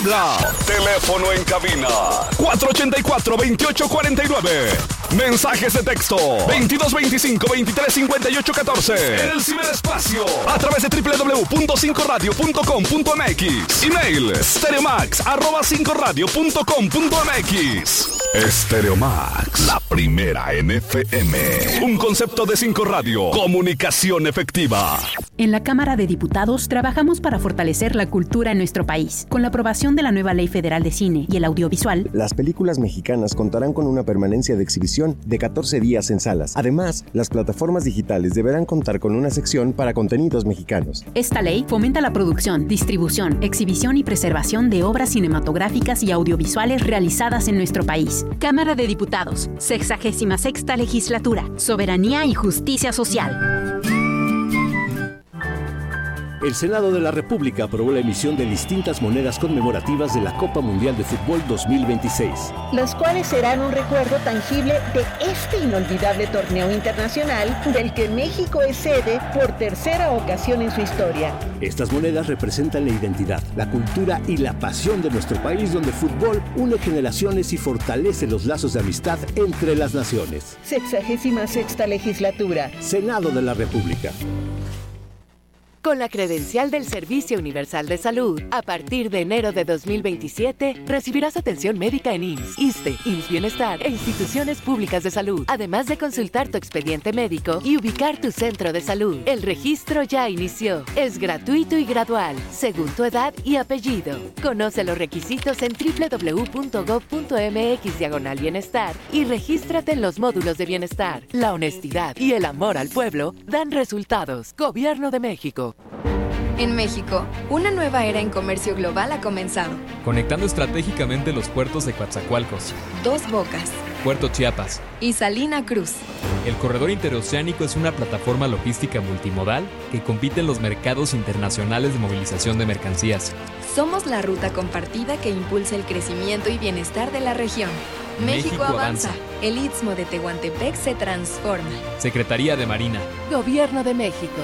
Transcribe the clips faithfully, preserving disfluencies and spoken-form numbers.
habla. Teléfono en cabina cuatro ochenta y cuatro, veintiocho cuarenta y nueve. Mensajes de texto veintidós veinticinco, veintitrés cincuenta y ocho catorce. En el ciberespacio a través de doble u doble u doble u punto cinco radio punto com punto m x. Email stereomax arroba cinco radio punto com punto m x. Stereomax, la primera en F M. Un concepto de Cinco Radio. Comunicación efectiva. En la Cámara de Diputados trabajamos para fortalecer la cultura en nuestro país. Con la aprobación de la nueva Ley Federal de Cine y el Audiovisual, las películas mexicanas contarán con una permanencia de exhibición de catorce días en salas. Además, las plataformas digitales deberán contar con una sección para contenidos mexicanos. Esta ley fomenta la producción, distribución, exhibición y preservación de obras cinematográficas y audiovisuales realizadas en nuestro país. Cámara de Diputados, sexagésima sexta Legislatura, Soberanía y Justicia Social. El Senado de la República aprobó la emisión de distintas monedas conmemorativas de la Copa Mundial de Fútbol dos mil veintiséis. Las cuales serán un recuerdo tangible de este inolvidable torneo internacional del que México es sede por tercera ocasión en su historia. Estas monedas representan la identidad, la cultura y la pasión de nuestro país, donde el fútbol une generaciones y fortalece los lazos de amistad entre las naciones. Sexagésima sexta Legislatura. Senado de la República. Con la credencial del Servicio Universal de Salud, a partir de enero de dos mil veintisiete, recibirás atención médica en I M S S, ISSSTE, I M S S Bienestar e instituciones públicas de salud, además de consultar tu expediente médico y ubicar tu centro de salud. El registro ya inició. Es gratuito y gradual, según tu edad y apellido. Conoce los requisitos en doble u doble u doble u punto gob punto m x diagonal bienestar y regístrate en los módulos de bienestar. La honestidad y el amor al pueblo dan resultados. Gobierno de México. En México, una nueva era en comercio global ha comenzado. Conectando estratégicamente los puertos de Coatzacoalcos, Dos Bocas, Puerto Chiapas y Salina Cruz. El corredor interoceánico es una plataforma logística multimodal que compite en los mercados internacionales de movilización de mercancías. Somos la ruta compartida que impulsa el crecimiento y bienestar de la región. México, México avanza. avanza. El Istmo de Tehuantepec se transforma. Secretaría de Marina. Gobierno de México.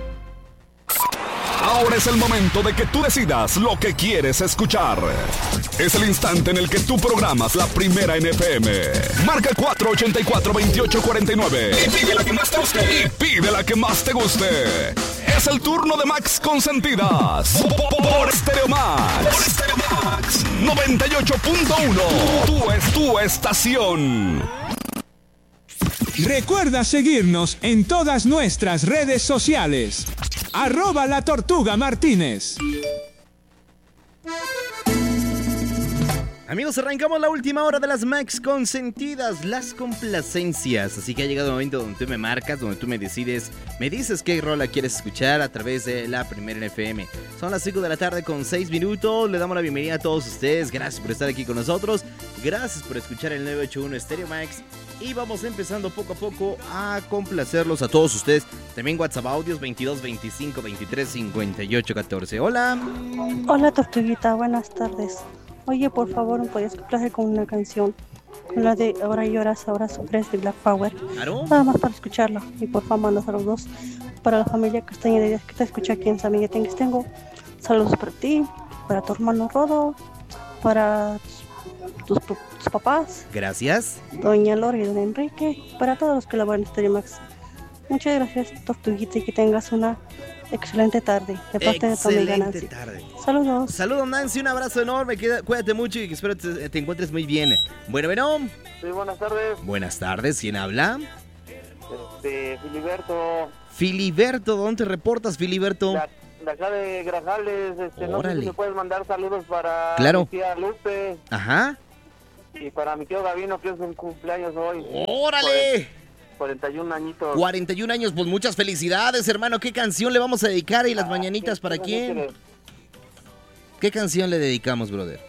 Ahora es el momento de que tú decidas lo que quieres escuchar. Es el instante en el que tú programas la primera en F M. Marca cuatro ochenta y cuatro, veintiocho cuarenta y nueve. Y pide la que más te guste. Y pide la que más te guste. Es el turno de Max Consentidas. Por Stereomax. Por Stereomax. noventa y ocho punto uno. Tú es tu estación. Recuerda seguirnos en todas nuestras redes sociales. Arroba La Tortuga Martínez. Amigos, arrancamos la última hora de las Max Consentidas, las complacencias. Así que ha llegado el momento donde tú me marcas, donde tú me decides, me dices qué rola quieres escuchar a través de la primera en F M. Son las cinco de la tarde con seis minutos. Le damos la bienvenida a todos ustedes. Gracias por estar aquí con nosotros. Gracias por escuchar el nueve ocho uno Stereo Max. Y vamos empezando poco a poco a complacerlos a todos ustedes. También WhatsApp audios veintidós veinticinco veintitrés cincuenta y ocho catorce. Hola. Hola, Tortuguita. Buenas tardes. Oye, por favor, ¿me podías complacer con una canción? Con la de Ahora lloras, ahora sufres de Black Power. Claro. Nada más para escucharla. Y por favor, manda saludos para la familia Castañeda Díaz que te escucha aquí en San Miguel Tengo. Saludos para ti, para tu hermano Rodo, para tus, tus papás. Gracias. Doña Lore y don Enrique, para todos los que laboran en Stereo Max. Muchas gracias, Tortuguita, y que tengas una excelente tarde de parte de tu amiga Nancy. Tarde. Saludos. Saludos, Nancy, un abrazo enorme, queda, cuídate mucho y espero te, te encuentres muy bien. Bueno, bueno. Sí, buenas tardes. Buenas tardes, ¿quién habla? Este, Filiberto. Filiberto, ¿dónde te reportas, Filiberto? De, de acá de Grajales, este, no sé si me puedes mandar saludos para claro. mi tía Lupe. Ajá. Y para mi tío Gavino, que es un cumpleaños hoy. ¡Órale! cuarenta y un añitos. cuarenta y un años, pues muchas felicidades, hermano. ¿Qué canción le vamos a dedicar y las ah, mañanitas para quién? ¿Qué canción le dedicamos, brother?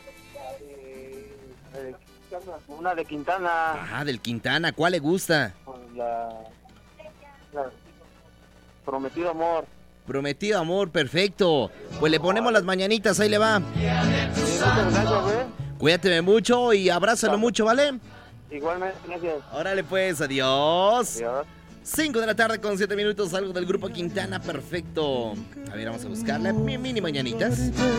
Eh, una de Quintana. Ajá, del Quintana. ¿Cuál le gusta? La, la Prometido Amor. Prometido Amor, perfecto. Pues le ponemos las mañanitas, ahí le va. Sí, muchas gracias, ¿eh? Cuídate mucho y abrázalo claro. mucho, ¿vale? Igualmente, gracias. Órale pues, adiós. Adiós. cinco de la tarde con siete minutos, algo del grupo Quintana, perfecto. A ver, vamos a buscarle. Mini mañanitas.